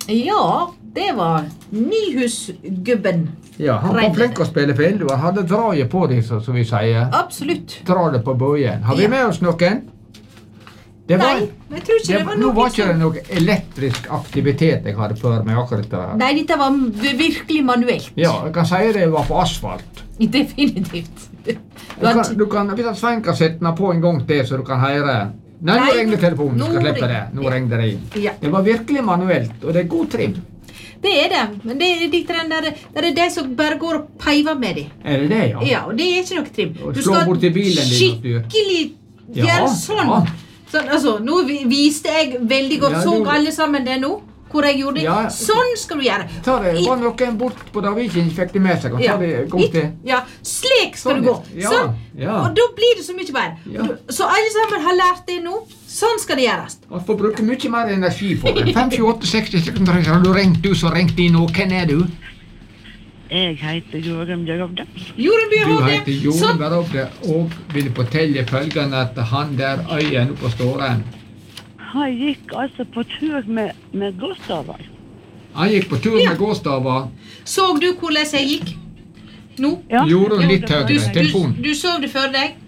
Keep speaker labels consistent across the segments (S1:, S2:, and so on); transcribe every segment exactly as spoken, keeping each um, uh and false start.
S1: Ja, det var Nyhusgubben.
S2: Ja, han var flink å spille fill, og han hadde draget på det, så, som vi sier.
S1: Absolutt.
S2: Dra det på bøyen. Har vi
S1: Ja.
S2: med oss noen? Det var,
S1: Nei, jeg tror ikke det,
S2: det,
S1: var
S2: nå
S1: noe
S2: var ikke det
S1: som...
S2: noe elektrisk aktivitet jeg hadde før med akkurat det her.
S1: Nei, dette var virkelig manuelt.
S2: Ja, jeg kan si det var på asfalt.
S1: Definitivt.
S2: Du kan, du kan, hvis Svein kan sette den på en gang til, så du kan høre. Nei, nå
S1: Nei,
S2: ringte telefonen, du
S1: nå
S2: skal slippe
S1: ring-
S2: det. Nå
S1: Ja.
S2: ringte det inn.
S1: Ja.
S2: Det var virkelig manuelt, og det er god trim.
S1: Det er det, men det er litt den der, det er de som bare går og peiver med det.
S2: Er det det, ja?
S1: Ja, og det er ikke noe trim.
S2: Og
S1: Du
S2: slå
S1: skal
S2: bort i bilen din og styr.
S1: skikkelig
S2: Ja,
S1: gjøre sånn.
S2: ja.
S1: Sånn, altså, nå vi- viste jeg veldig godt,
S2: Ja,
S1: så
S2: du-
S1: alle sammen det nå, hvor jeg gjorde det.
S2: Ja.
S1: Sånn skal du gjøre.
S2: Ta det,
S1: I-
S2: var noen bort på Daviken, fikk de med seg, og
S1: Ja.
S2: ta det godt til.
S1: Ja, slik skal
S2: Sånn,
S1: du gå.
S2: ja,
S1: Sånn.
S2: ja.
S1: Og da blir det så mye bedre.
S2: Ja.
S1: Så alle sammen har lært det nå. Sånn skal det gjøres.
S2: Man får bruke mye mer energi på det. fem sju åtte seksti sekunder, har du ringt, du som ringte inn nå. Hvem er du?
S3: Jeg heter Jorunn Bjørhovde.
S1: Jorunn
S2: Du
S1: Bjørhovde.
S2: heter Jon
S1: Sånn.
S2: Bjørhovde og vil fortelle følgende at han der øyen på Ståren,
S3: Han gikk altså på tur med, med gåstaver.
S2: han gikk på tur
S1: Ja.
S2: med gåstaver.
S1: Så du hvordan jeg gikk? Nå?
S3: Ja.
S2: Jorunn litt
S3: det var
S1: Du,
S2: høyere.
S3: det.
S1: du,
S2: Telefon.
S1: du så det før deg?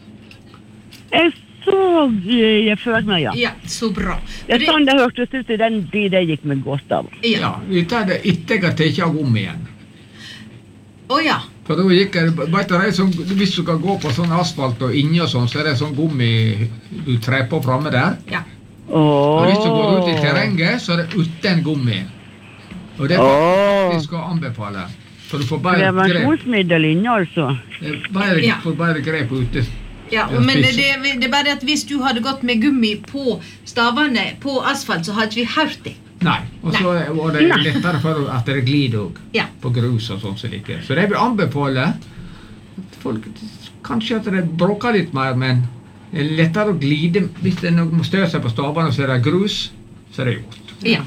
S3: Jeg så jeg før meg, ja.
S1: Ja, så bra.
S3: Det er sånn det hørtes ut i den tid jeg gikk med gåstaver.
S1: Ja.
S2: Ja, vi tar det etter jeg har tatt av om igjen.
S1: Å ja.
S2: For da gikk jeg, vet du, det er sånn, hvis du kan gå på sånn asfalt og inni og sånn, så er det sånn gummi du trer på fremme der.
S1: Ja.
S2: Og hvis du går ut i
S3: Åh.
S2: terrenget, så er det uten gummi. Og det er
S3: Åh.
S2: faktisk å anbefale. Så du får bedre grep.
S3: Prevensjonsmiddel inne, altså.
S2: Bedre,
S1: Ja.
S2: får bedre grep ute.
S1: Ja,
S2: Ja,
S1: men det,
S2: spisse.
S1: det, det er bare at hvis du hadde gått med gummi på stavene på asfalt, så hadde vi hørt det.
S2: Nei. Og så var det lettere for at det glider òg.
S1: Ja.
S2: På grus og sånn som det ikke er. Så det vil anbefale at folk kanskje at det bråker litt mer, men det er lettere å glide. Hvis det er noe støv seg på stavene, så er det grus, så er det gjort.
S1: Ja.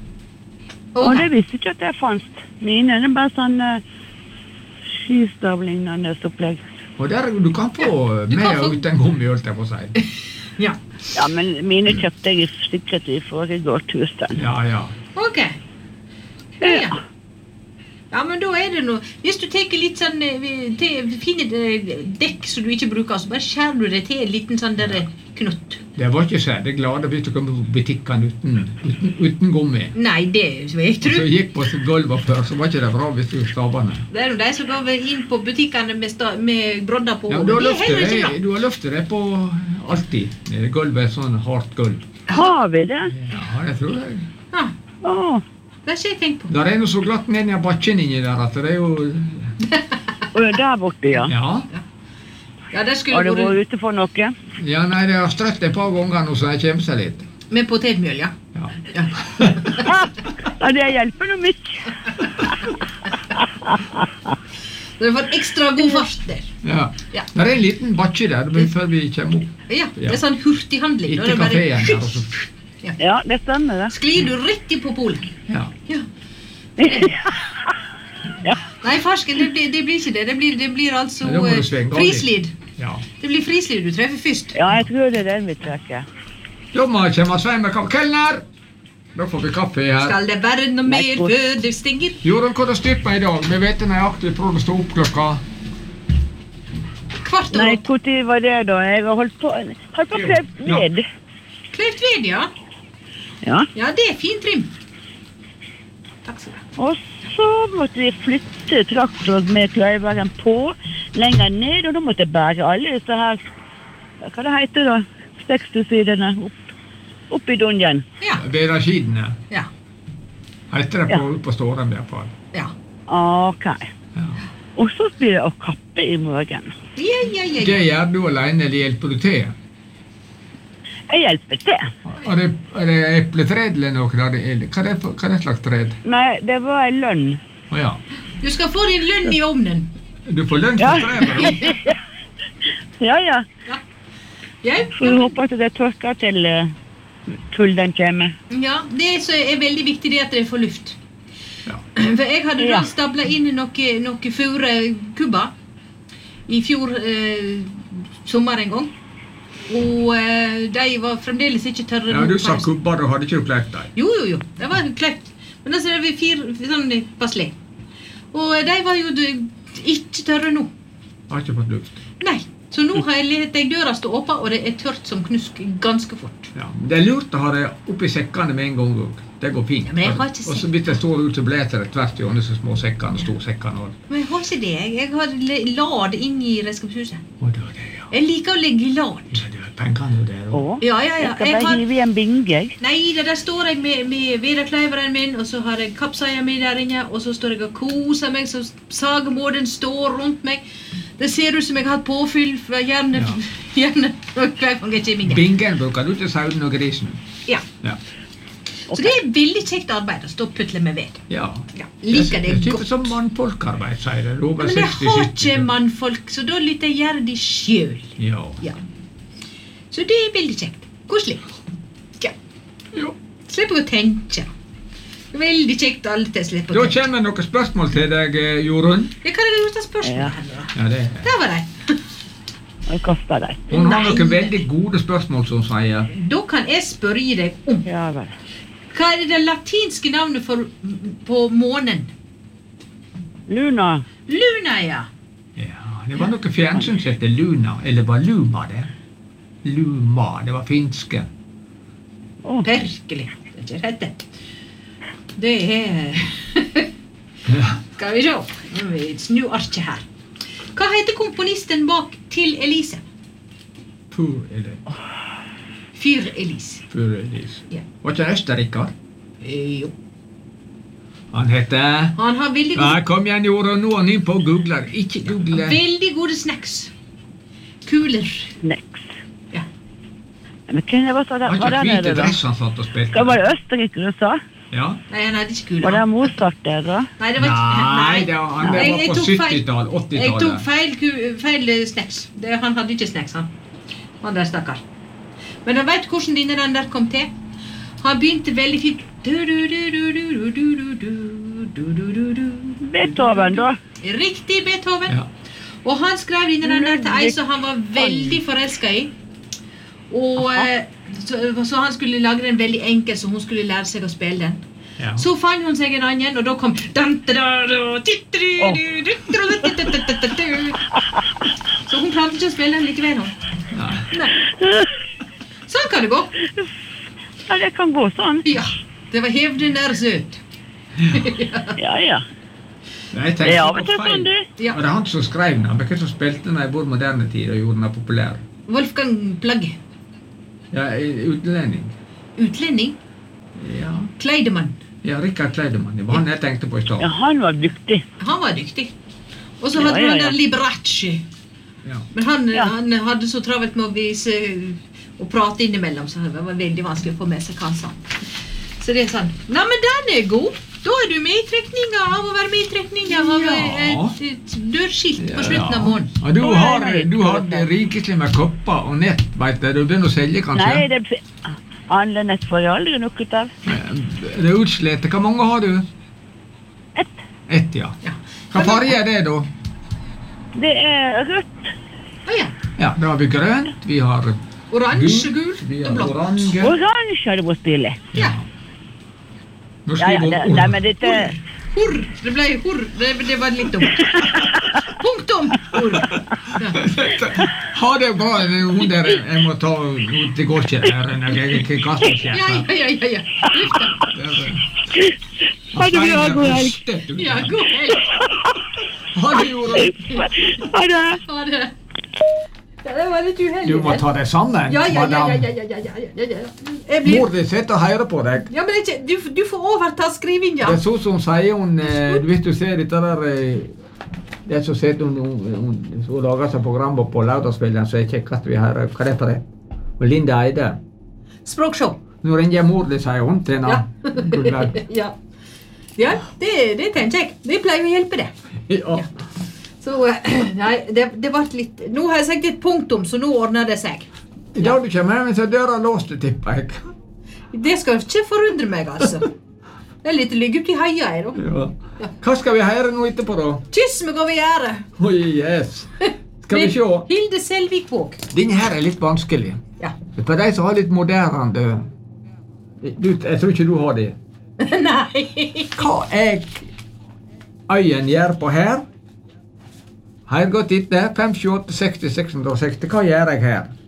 S3: Og
S1: Og
S3: det visste ikke at det fanns. Mine det er bare sånn uh, skistavlignende opplegg.
S2: Og der, du kan få
S1: du
S2: med
S1: kan få-
S2: og uten gummi, holdt jeg på å si.
S1: ja.
S3: Ja, men mine kjøpte jeg i sikkert i forrige årtusen.
S2: Ja, ja.
S1: Ok. Ja, ja. Ja, men da er det noe. Hvis du tar litt sånn, eh, til, finner eh, dekk som du ikke bruker, så bare skjærer du det til en liten sånn der eh, knutt.
S2: Det var ikke så det glade hvis du kom på butikken uten, uten, uten gummi.
S1: Nei, det vet
S2: Så
S1: du.
S2: gikk på gulvet før, så var ikke det bra hvis du stavene.
S1: Det er jo de som går inn på butikkene med, sta, med brodder på.
S2: Ja, du har
S1: det er
S2: løftet
S1: heller ikke
S2: det, du har løftet det på alltid. Det Gulvet er sånn hardt gulv.
S3: Har vi det?
S2: Ja, det tror jeg.
S1: bra. Ja,
S3: Åh.
S1: det har ikke jeg tenkt på.
S2: Der er noe så glatt ned i bakken inni der at det er jo...
S3: Og der borte, ja.
S2: Ja.
S1: Ja, det skulle
S3: Har du
S1: vært
S3: vært ute for noe?
S2: Ja, nei, det har strøtt et par ganger nå, så det kommer seg litt.
S1: med potetmjøl, ja.
S2: Ja.
S1: ja.
S3: Ja, det hjelper noe mye.
S1: Du har fått ekstra god fart der.
S2: Ja.
S1: Ja.
S2: Der er en liten bakke der, men før vi kommer opp.
S1: Ja, det er sånn hurtighandling. Da er
S2: Ikke
S1: det bare-
S2: kaféen der, altså.
S3: Ja, det stemmer det.
S1: Sklir du rett i på polen.
S2: Ja.
S1: Ja.
S3: Ja.
S1: Nei, farsken, det blir, det blir ikke det. Det blir, det blir altså
S2: Ja, da må du
S1: eh,
S2: svinge av
S1: frislid.
S2: Ja.
S1: Det blir frislid du treffer først.
S3: Ja, jeg tror det er den vi trekker.
S2: Da må kommer Svein med kaffe. Kelner! Da får vi kaffe her.
S1: Skal det være noe
S3: Nei,
S1: mer
S3: godt.
S1: før det stenger?
S2: Jorunn, hva har du styrt med i dag? Vi vet nøyaktig vi prøver å stå opp klokka.
S1: Kvart
S3: Nei,
S1: over.
S3: når var det da? Jeg har holdt på, holdt på å kløpe
S2: Ja.
S3: ved.
S1: Kløft ved, ja.
S3: Ja.
S1: Ja, det er fin trim. Takk skal du ha.
S3: Og så måtte vi flytte traktor med kløyveren på lenger ned, og da måtte jeg bære alle disse her, hva det heter da, seksti-sidene opp, opp i dungeon.
S1: Ja,
S2: Bedreskidene.
S1: ja,
S2: Heter det
S3: Ja.
S2: på, på Ståren i hvert fall.
S1: ja.
S3: Ok.
S2: Ja.
S3: Og så blir det å kappe i morgen.
S1: Ja, ja, ja,
S2: Det
S1: ja.
S2: gjør du alene, eller hjelper du til?
S3: Jeg hjelper til.
S2: Er det, er det epletred eller noe? der? Hva er det, for- hva er det slags tred?
S3: Nei, det var en lønn.
S2: Å ja.
S1: Du skal få din lønn i ovnen.
S2: Du får lønn
S3: Ja.
S2: for treet, da.
S3: Ja, ja.
S1: Ja,
S3: Så vi håper at det tørker til uh, kulden kommer.
S1: ja, det som er veldig viktig det er at det får luft.
S2: Ja.
S1: For jeg hadde
S3: Ja.
S1: da stablet inn noe, noe furekubber i fjor eh, sommer en gang. Og eh, de var fremdeles ikke tørre.
S2: Ja,
S1: nok
S2: du
S1: for
S2: sa
S1: det.
S2: kubber, da hadde ikke du klart deg.
S1: Jo, jo, jo. Det var kløpt. Men da ser vi fire sånn passelig. Og de var jo ikke tørre nå.
S2: Har ikke fått luft.
S1: Nei, så nå har jeg lett jeg døra stå åpen, og det er tørt som knusk ganske fort.
S2: Ja, det er lurt å ha det oppi sekkene med en gang. Det går fint.
S1: Ja, men jeg har ikke
S2: og så hvis det står ut, så blæser det tvert i disse små sekkene, store sekkene.
S1: Men jeg har ikke det. Jeg har lad inn i redskapshuset.
S2: Og det var det, ja.
S1: Jeg liker å legge lad.
S2: Ja, det er pengene jo der.
S3: Å,
S1: Ja, ja, ja.
S3: jeg skal
S1: Jeg
S3: bare
S1: har...
S3: hive i en binge, jeg.
S1: Nei, det der står jeg med, med vedakleiveren min, og så har jeg kapsaia mi der inne, og så står jeg og koser meg, så sagemåden står rundt meg. Det ser ut som jeg har hatt påfyll, for gjerne,
S2: Ja.
S1: gjerne, og hver gang jeg kommer inn.
S2: Bingen bruker du til sauen og grisen.
S1: Ja,
S2: Ja.
S1: så det er veldig kjekt arbeid å stå og putle med ved.
S2: Ja.
S1: Ja, liker det
S2: er typisk
S1: godt.
S2: som mannfolkarbeid, sier det. Over
S1: Men jeg
S2: seksti
S1: har
S2: sytti.
S1: ikke mannfolk, så da lytter jeg gjøre det selv.
S2: Ja.
S1: Ja. Så det er veldig kjekt. Koselig. Ja.
S2: Jo.
S1: Slipper å tenke. Veldig kjekt alle til å slippe
S2: Da
S1: å tenke.
S2: kommer noen spørsmål til deg, eh, Jorunn.
S1: Jeg kan ha gjort et spørsmål
S3: Ja.
S1: her nå.
S2: Ja, det er.
S1: Der var det.
S3: Det koster deg.
S2: Hun har
S1: Nei.
S2: noen veldig gode spørsmål, som hun sier.
S1: Da kan jeg spørre deg om
S3: Ja vel.
S1: hva er det latinske navnet for, på månen?
S3: Luna.
S1: Luna, ja.
S2: Ja, det var noe fjernsyn som heter Luna, eller var Luma det? Luma, det var finske.
S3: Å,
S1: Virkelig. Det er ikke rett det. Det er...
S2: Ja.
S1: Skal vi se. Nå må vi snu arket her. Hva heter komponisten bak Til Elise?
S2: Pur, eller
S1: Fyr Elise.
S2: Pur Elise.
S1: Ja.
S2: Var ikke det Østerrikar?
S1: Eh, Jo.
S2: Han heter...
S1: Han har veldig
S2: Ja,
S1: gode,
S2: kom igjen, Jorunn, nå er han inn på og googler. Ikke google.
S1: veldig gode snacks. Kuler.
S3: Snacks.
S1: Ja.
S3: Men hvem var det
S2: Var
S3: var
S2: ikke
S3: der
S2: hvite
S3: nede, da?
S2: dress han satt og spilte?
S3: Hva var det Østerrike du sa?
S2: Ja.
S1: Nei, han hadde ikke kuler.
S3: Var det Mozart der, da?
S1: Nei, det var ikke...
S2: Nei, det var, han, det
S1: Jeg-
S2: var
S1: jeg
S2: på
S1: tok feil.
S2: syttitallet,
S1: Jeg tok
S2: åttitallet.
S1: feil, ku- feil eh, snacks. Det, han hadde ikke snacks, han. Han der stakkar. Men jeg vet hvordan denne den der kom til. Han begynte veldig fint.
S3: Beethoven, da?
S1: Riktig, Beethoven.
S2: Ja.
S1: Og han skrev denne den der til ei som han var veldig forelsket i. Og eh, så, så han skulle lage den veldig enkel, så hun skulle lære seg å spille den.
S2: Ja.
S1: Så fant hun seg en annen, og da kom Så hun klarte ikke å spille den likevel, hun.
S2: Nei.
S1: Nei. Sånn kan det gå.
S3: Ja, det kan gå sånn.
S1: Ja, det var hevden der søt.
S3: Ja, ja.
S2: Nei, jeg
S3: Det er av
S2: tenkte
S3: og
S2: på
S3: til sånn,
S2: feil.
S3: du.
S1: Ja.
S2: Var det han som skrev den? Hvem som spilte den i vår moderne tid og gjorde den populær?
S1: Wolfgang Plagge.
S2: Ja, utlending.
S1: Utlending.
S2: Ja,
S1: Kleidemann.
S2: ja Rikard Kleidemann. Det var han jeg tenkte på i
S3: Ja,
S2: stad.
S3: han var dyktig.
S1: Han var dyktig. Og så
S3: Ja,
S1: hadde
S3: ja,
S1: han
S3: ja.
S1: der Liberace.
S2: Ja.
S1: Men han,
S3: Ja.
S1: han hadde så travelt med å vise og prate innimellom, så det var veldig vanskelig å få med seg hva han sa. Så det er sånn. Nei, men den er god. Da er du med i trekninga av å være med i trekninga av
S2: Ja.
S1: et, et dørskilt på slutten av måneden.
S2: Ja, du har, du har rikelig med kopper og nett, vet du. Du begynner å selge, kanskje?
S3: Nei, det handler nett får jeg aldri noe ut av.
S2: Det er utslett. Hvor mange har du?
S3: Ett.
S2: Ett, ja.
S1: Ja.
S2: Hva farge er det, da?
S3: Det er rødt.
S1: Å ja.
S2: Ja, da har vi grønt, vi har
S1: Oransje, gult
S2: vi
S1: og
S2: har
S1: blått.
S2: oransje.
S3: Oransje hadde vært stilig.
S1: Ja.
S2: Nå
S3: Ja, ja,
S2: skriver
S3: det,
S2: hun
S3: nei,
S2: ord.
S3: men dette...
S1: Hurr. Det ble hurr. Det, det var litt dumt. Punktum. Hurr. Ja.
S2: Ha det bra, hun der. Jeg må ta Det går ikke der. Jeg kan kaste
S1: Ja,
S2: seg.
S1: ja, ja, ja, ja. Lyft det.
S3: Ha det bra, god helg.
S1: Ja, god helg.
S2: Ha det, Jorunn.
S3: Ha det.
S1: Ha det. Ja, det var litt uheldig.
S2: Du må ta deg sammen,
S1: Ja, ja, ja, ja,
S2: madame.
S1: ja, ja, ja, ja, ja, ja. Jeg blir...
S2: Mor di sitter og hører på deg.
S1: Ja, men ikke, du, du får overta skrivinga.
S2: Det er sånn som hun sier, hun, eh, hvis du ser dette der eh, det som sitter hun, hun, hun, hun lager seg program på lørdagskvelden, så er det kjekkast vi hører. Hva er det for det? Og Linda Eide.
S1: Språkshow.
S2: Nå ringer jeg mor di, sier hun til
S1: Ja.
S2: henne. Gunnlaug.
S1: Ja, ja det, det tenker jeg. Det pleier å hjelpe det.
S2: Ja.
S1: Så, eh, nei, det, det ble litt... Nå har jeg sagt et punktum, så nå ordner det seg.
S2: I dag du kommer hjem, så er døra låst, tipper jeg.
S1: Det skal ikke forundre meg, altså. Det er litt å ligge ute i heia, jeg, da.
S2: Ja. Hva skal vi høre nå etterpå, da?
S1: Kyss meg over gjerdet.
S2: Oi, yes. Skal vi se.
S1: Hilde Selvikvåg.
S2: Denne her er litt vanskelig.
S1: Ja.
S2: For de som har litt moderne... Du, jeg tror ikke du har det.
S1: Nei.
S2: Hva jeg øyen gjør på her? Har jeg gått etter? fem, sju, åtte, seksti, seks hundre og seksti. Hva gjør jeg her?